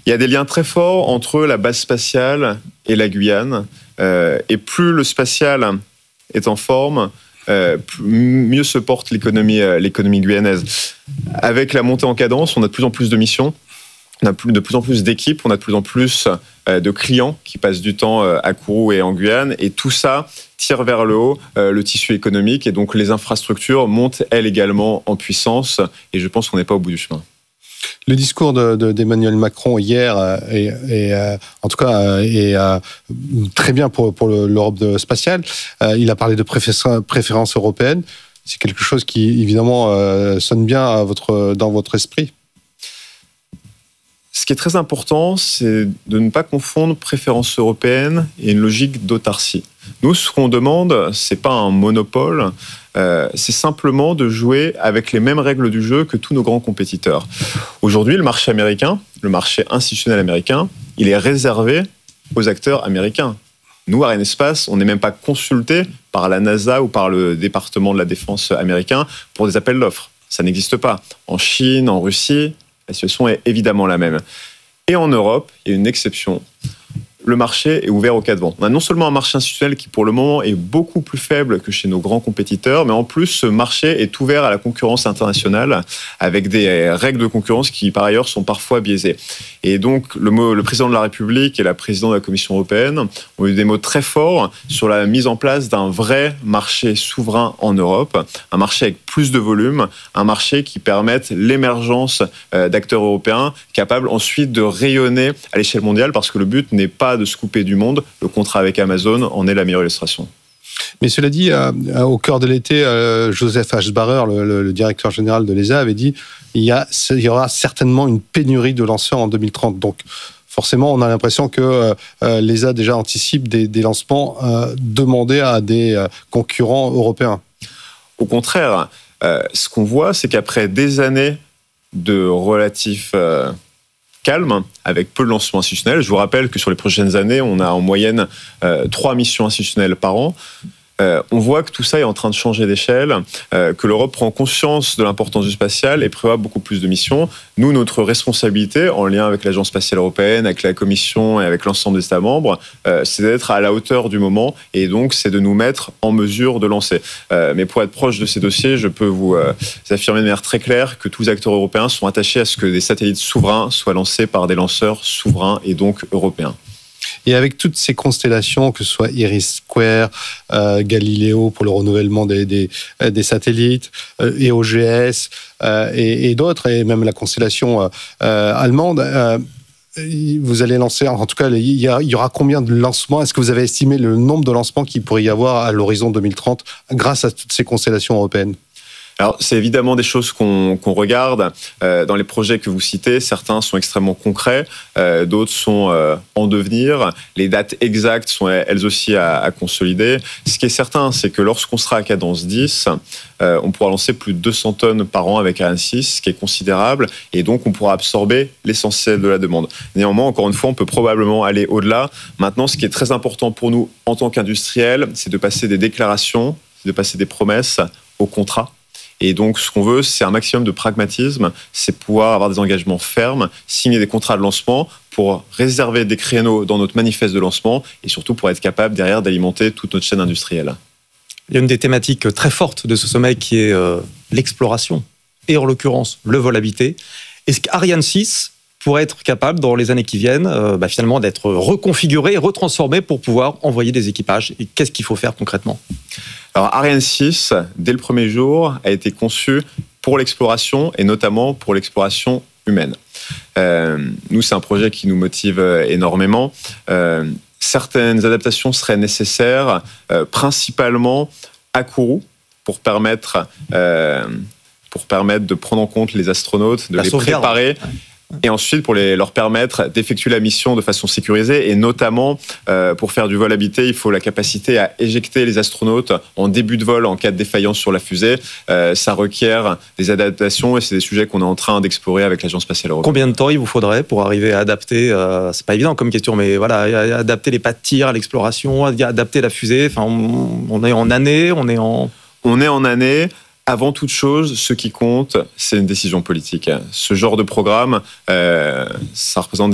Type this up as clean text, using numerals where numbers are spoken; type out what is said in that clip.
Il y a des liens très forts entre la base spatiale et la Guyane. Et plus le spatial est en forme, mieux se porte l'économie guyanaise. Avec la montée en cadence, on a de plus en plus de missions, on a de plus en plus d'équipes, on a de plus en plus de clients qui passent du temps à Kourou et en Guyane. Et tout ça tire vers le haut le tissu économique. Et donc les infrastructures montent, elles également, en puissance. Et je pense qu'on n'est pas au bout du chemin. Le discours d'Emmanuel Macron hier est très bien pour l'Europe spatiale. Il a parlé de préférence européenne. C'est quelque chose qui, évidemment, sonne bien dans votre esprit. Ce qui est très important, c'est de ne pas confondre préférence européenne et une logique d'autarcie. Nous, ce qu'on demande, c'est pas un monopole, c'est simplement de jouer avec les mêmes règles du jeu que tous nos grands compétiteurs. Aujourd'hui, le marché américain, le marché institutionnel américain, il est réservé aux acteurs américains. Nous, Arianespace, on n'est même pas consulté par la NASA ou par le département de la défense américain pour des appels d'offres. Ça n'existe pas. En Chine, en Russie, la situation est évidemment la même. Et en Europe, il y a une exception. Le marché est ouvert aux quatre vents. On a non seulement un marché institutionnel qui, pour le moment, est beaucoup plus faible que chez nos grands compétiteurs, mais en plus, ce marché est ouvert à la concurrence internationale avec des règles de concurrence qui, par ailleurs, sont parfois biaisées. Et donc, le président de la République et la présidente de la Commission européenne ont eu des mots très forts sur la mise en place d'un vrai marché souverain en Europe, un marché avec plus de volume, un marché qui permette l'émergence d'acteurs européens capables ensuite de rayonner à l'échelle mondiale, parce que le but n'est pas de se couper du monde. Le contrat avec Amazon en est la meilleure illustration. Mais cela dit, au cœur de l'été, Joseph Aschbacher, le directeur général de l'ESA, avait dit il y aura certainement une pénurie de lanceurs en 2030. Donc, forcément, on a l'impression que l'ESA déjà anticipe des lancements demandés à des concurrents européens. Au contraire, ce qu'on voit, c'est qu'après des années de relatif calme, avec peu de lancements institutionnels. Je vous rappelle que sur les prochaines années, on a en moyenne 3 missions institutionnelles par an. On voit que tout ça est en train de changer d'échelle, que l'Europe prend conscience de l'importance du spatial et prévoit beaucoup plus de missions. Nous, notre responsabilité, en lien avec l'Agence spatiale européenne, avec la Commission et avec l'ensemble des États membres, c'est d'être à la hauteur du moment et donc c'est de nous mettre en mesure de lancer. Mais pour être proche de ces dossiers, je peux vous affirmer de manière très claire que tous les acteurs européens sont attachés à ce que des satellites souverains soient lancés par des lanceurs souverains et donc européens. Et avec toutes ces constellations, que ce soit Iris Square, Galileo pour le renouvellement des satellites, EOGS et d'autres, et même la constellation allemande, vous allez lancer, en tout cas, il y aura combien de lancements? Est-ce que vous avez estimé le nombre de lancements qu'il pourrait y avoir à l'horizon 2030 grâce à toutes ces constellations européennes? Alors, c'est évidemment des choses qu'on regarde. Dans les projets que vous citez, certains sont extrêmement concrets, d'autres sont en devenir. Les dates exactes sont elles aussi à consolider. Ce qui est certain, c'est que lorsqu'on sera à cadence 10, on pourra lancer plus de 200 tonnes par an avec Ariane 6, ce qui est considérable, et donc on pourra absorber l'essentiel de la demande. Néanmoins, encore une fois, on peut probablement aller au-delà. Maintenant, ce qui est très important pour nous en tant qu'industriels, c'est de passer des déclarations, de passer des promesses au contrat. Et donc, ce qu'on veut, c'est un maximum de pragmatisme, c'est pouvoir avoir des engagements fermes, signer des contrats de lancement pour réserver des créneaux dans notre manifeste de lancement et surtout pour être capable derrière d'alimenter toute notre chaîne industrielle. Il y a une des thématiques très fortes de ce sommet qui est l'exploration et en l'occurrence le vol habité. Est-ce qu'Ariane 6 pourrait être capable, dans les années qui viennent, finalement d'être reconfiguré, retransformé pour pouvoir envoyer des équipages? Et qu'est-ce qu'il faut faire concrètement? Alors, Ariane 6, dès le premier jour, a été conçu pour l'exploration et notamment pour l'exploration humaine. Nous, c'est un projet qui nous motive énormément. Certaines adaptations seraient nécessaires, principalement à Kourou, pour permettre de prendre en compte les astronautes, de les préparer. Et ensuite, pour leur permettre d'effectuer la mission de façon sécurisée, et notamment, pour faire du vol habité, il faut la capacité à éjecter les astronautes en début de vol en cas de défaillance sur la fusée. Ça requiert des adaptations, et c'est des sujets qu'on est en train d'explorer avec l'Agence spatiale européenne. Combien de temps il vous faudrait pour arriver à adapter, c'est pas évident comme question, mais voilà, adapter les pas de tir à l'exploration, adapter la fusée, enfin, on est en année, on est en année. Avant toute chose, ce qui compte, c'est une décision politique. Ce genre de programme, ça représente